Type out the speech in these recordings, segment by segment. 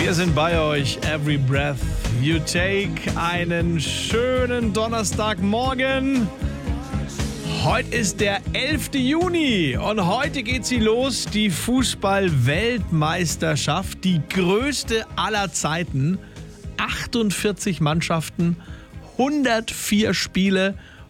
Wir sind bei euch, Every Breath You Take. Einen schönen Donnerstagmorgen. Heute ist der 11. Juni und heute geht sie los, die Fußball-Weltmeisterschaft, die größte aller Zeiten. 48 Mannschaften, 104 Spiele,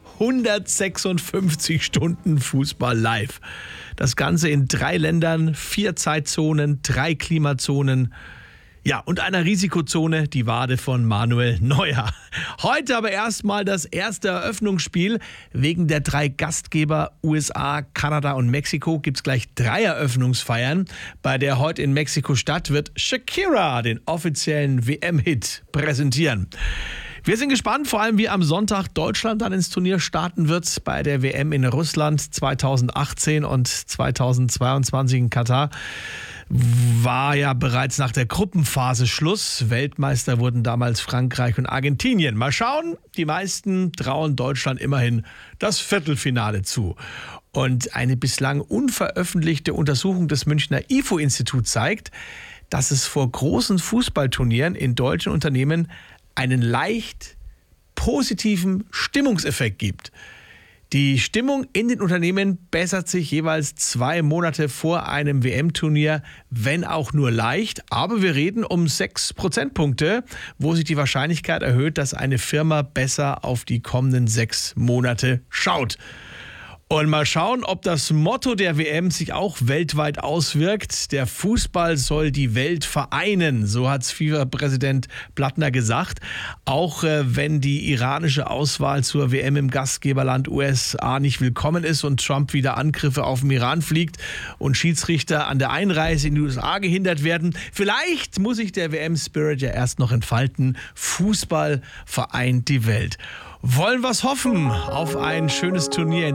156 Stunden Fußball live. Das Ganze in 3 Ländern, 4 Zeitzonen, 3 Klimazonen. Ja, und einer Risikozone, die Wade von Manuel Neuer. Heute aber erstmal das erste Eröffnungsspiel. Wegen der 3 Gastgeber USA, Kanada und Mexiko gibt es gleich 3 Eröffnungsfeiern. Bei der heute in Mexiko-Stadt wird Shakira den offiziellen WM-Hit präsentieren. Wir sind gespannt, vor allem wie am Sonntag Deutschland dann ins Turnier starten wird bei der WM in Russland 2018 und 2022 in Katar. War ja bereits nach der Gruppenphase Schluss. Weltmeister wurden damals Frankreich und Argentinien. Mal schauen, die meisten trauen Deutschland immerhin das Viertelfinale zu. Und eine bislang unveröffentlichte Untersuchung des Münchner IFO-Instituts zeigt, dass es vor großen Fußballturnieren in deutschen Unternehmen einen leicht positiven Stimmungseffekt gibt. Die Stimmung in den Unternehmen bessert sich jeweils 2 Monate vor einem WM-Turnier, wenn auch nur leicht. Aber wir reden um 6 Prozentpunkte, wo sich die Wahrscheinlichkeit erhöht, dass eine Firma besser auf die kommenden 6 Monate schaut. Und mal schauen, ob das Motto der WM sich auch weltweit auswirkt. Der Fußball soll die Welt vereinen, so hat es FIFA-Präsident Blattner gesagt. Auch wenn die iranische Auswahl zur WM im Gastgeberland USA nicht willkommen ist und Trump wieder Angriffe auf den Iran fliegt und Schiedsrichter an der Einreise in die USA gehindert werden. Vielleicht muss sich der WM-Spirit ja erst noch entfalten. Fußball vereint die Welt. Wollen wir es hoffen auf ein schönes Turnier in